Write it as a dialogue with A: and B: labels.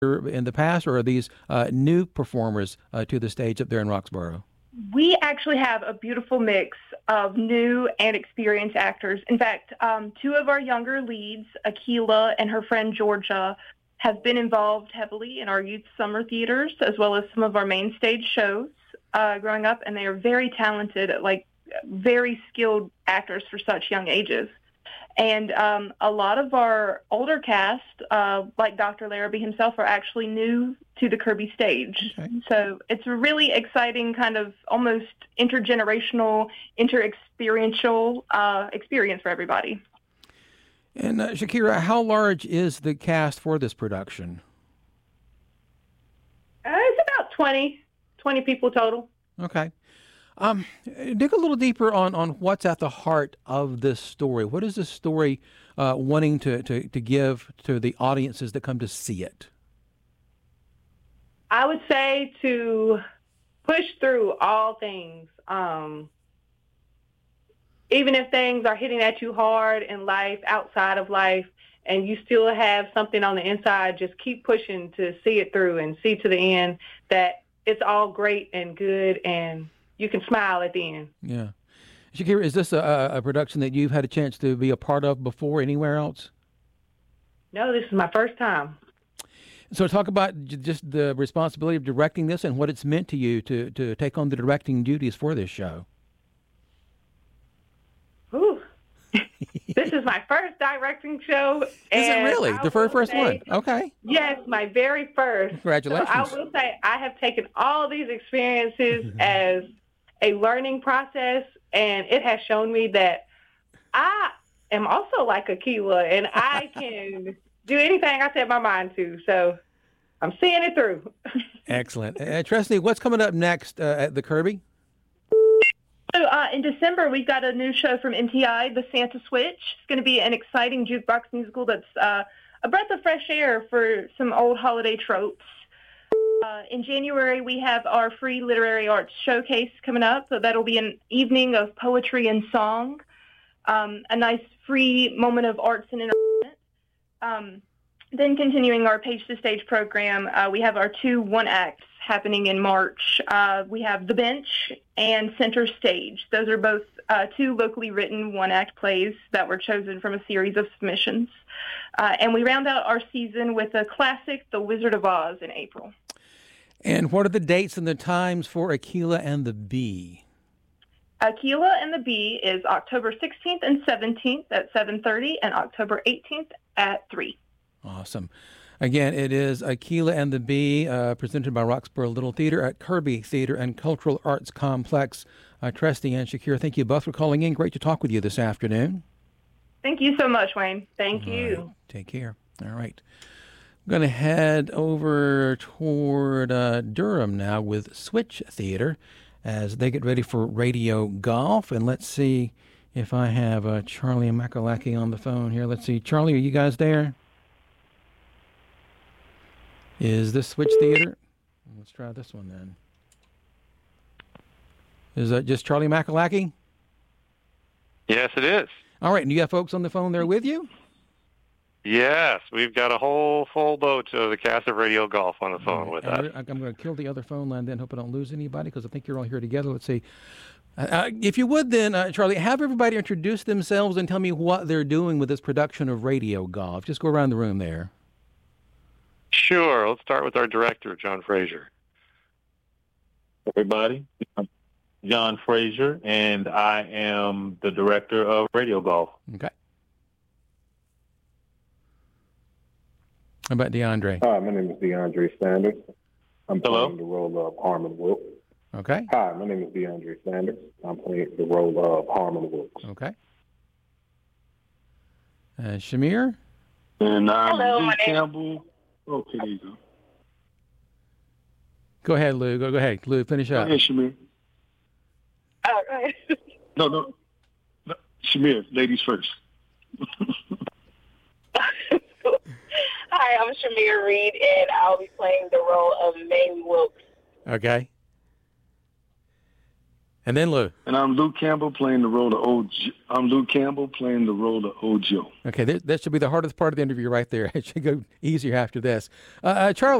A: in the past, or are these new performers to the stage up there in Roxborough?
B: We actually have a beautiful mix of new and experienced actors. In fact, two of our younger leads, Akila and her friend Georgia, have been involved heavily in our youth summer theaters, as well as some of our main stage shows growing up, and they are very talented, like very skilled actors for such young ages. And a lot of our older cast, like Dr. Larrabee himself, are actually new to the Kirby stage. Okay. So it's a really exciting kind of almost intergenerational, inter-experiential experience for everybody.
A: And Shakira, how large is the cast for this production?
B: It's about 20 people total.
A: Okay. Dig a little deeper on what's at the heart of this story. What is this story wanting to give to the audiences that come to see it?
C: I would say to push through all things. Even if things are hitting at you hard in life, outside of life, and you still have something on the inside, just keep pushing to see it through and see to the end that it's all great and good and you can smile at the end.
A: Yeah. Shakira, is this a production that you've had a chance to be a part of before anywhere else?
C: No, this is my first time.
A: So talk about just the responsibility of directing this and what it's meant to you to take on the directing duties for this show.
C: Ooh. This is my first directing show.
A: Is it really? The very first one? Okay.
C: Yes, my very first.
A: Congratulations.
C: So I will say I have taken all these experiences as a learning process, and it has shown me that I am also like Akila, and I can do anything I set my mind to. So I'm seeing it through.
A: Excellent. Tresney, what's coming up next at the Kirby?
B: So in December, we've got a new show from MTI, The Santa Switch. It's going to be an exciting jukebox musical that's a breath of fresh air for some old holiday tropes. In January, we have our free literary arts showcase coming up. So that'll be an evening of poetry and song, a nice free moment of arts and entertainment. Then continuing our Page to Stage program, we have our two one-acts happening in March. We have The Bench and Center Stage. Those are both two locally written one-act plays that were chosen from a series of submissions. And we round out our season with a classic, The Wizard of Oz, in April.
A: And what are the dates and the times for Akila and the Bee?
B: Akila and the Bee is October 16th and 17th at 7:30 and October 18th at 3.
A: Awesome. Again, it is Akila and the Bee, presented by Roxborough Little Theater at Kirby Theater and Cultural Arts Complex. Tresney and Shakira, thank you both for calling in. Great to talk with you this afternoon.
B: Thank you so much, Wayne. Thank you.
A: Right. Take care. All right. I'm going to head over toward Durham now with Switch Theater as they get ready for Radio Golf. And let's see if I have Charlie and Makalaki on the phone here. Let's see. Charlie, are you guys there? Is this Switch Theater? Let's try this one then. Is that just Charlie Makalaki?
D: Yes, it is.
A: All right. And you got folks on the phone there with you?
D: Yes, we've got a whole full boat of the cast of Radio Golf on the phone with us.
A: I'm going to kill the other phone line then, hope I don't lose anybody, because I think you're all here together. Let's see. If you would then, Charlie, have everybody introduce themselves and tell me what they're doing with this production of Radio Golf. Just go around the room there.
D: Sure. Let's start with our director, John Fraser.
E: Everybody, I'm John Fraser, and I am the director of Radio Golf.
A: Okay. How about DeAndre?
F: Hi, my name is DeAndre Sanders. I'm
E: Hello?
F: playing the role of Harmon Wilkes.
A: Okay.
F: Hi, my name is DeAndre Sanders. I'm playing the role of Harmon Wilkes.
A: Okay. Shamir?
E: And I'm
B: Hello,
E: Lee
B: my name-
E: Campbell. Okay, there you go.
A: Go ahead, Lou. Go ahead. Lou, finish up.
E: Hey, Shamir.
B: All right.
E: No. Shamir, ladies first.
G: Hi, I'm Shamir Reed, and I'll be playing the role of Mamie Wilkes.
A: Okay. And then Lou.
H: And I'm Luke Campbell playing the role of Ojo.
A: Okay, that should be the hardest part of the interview right there. It should go easier after this. Charlie.